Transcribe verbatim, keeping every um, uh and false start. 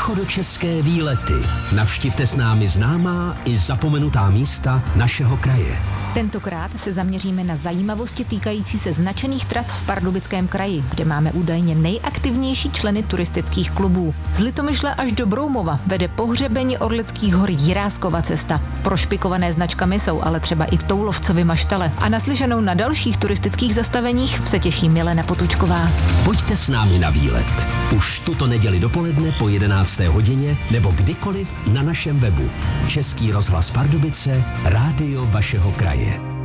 východočeské výlety. Navštivte s námi známá i zapomenutá místa našeho kraje. Tentokrát se zaměříme na zajímavosti týkající se značených tras v Pardubickém kraji, kde máme údajně nejaktivnější členy turistických klubů. Z Litomyšle až do Broumova vede pohřebení Orlických hor Jiráskova cesta. Prošpikované značkami jsou ale třeba i Toulovcovy maštale. A naslyšenou na dalších turistických zastaveních se těší Milena Potůčková. Pojďte s námi na výlet. Už tuto neděli dopoledne po jedenácté hodině nebo kdykoliv na našem webu. Český rozhlas Pardubice, rádio vašeho kraje.